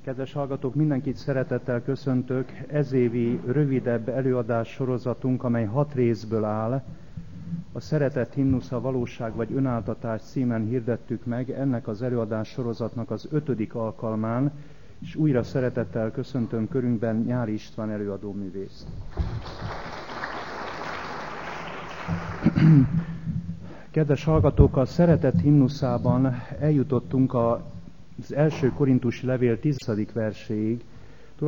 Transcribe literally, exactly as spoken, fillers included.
Kedves hallgatók, mindenkit szeretettel köszöntök. Ezévi rövidebb előadás sorozatunk, amely hat részből áll. A Szeretet himnusza, valóság vagy önáltatás címen hirdettük meg ennek az előadás sorozatnak az ötödik alkalmán, és újra szeretettel köszöntöm körünkben Nyári István előadóművészt. Kedves hallgatók, a Szeretet himnuszában eljutottunk az első korintusi levél tizedik verséig,